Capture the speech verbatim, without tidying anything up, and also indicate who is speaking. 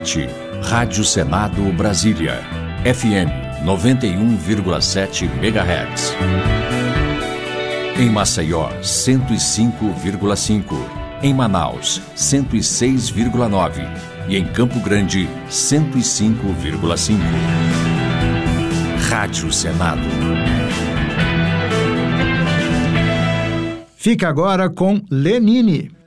Speaker 1: Rádio Senado Brasília, F M noventa e um vírgula sete megahertz. Em Maceió, cento e cinco vírgula cinco. Em Manaus, cento e seis vírgula nove. E em Campo Grande, cento e cinco vírgula cinco. Rádio Senado.
Speaker 2: Fica agora com Lenine.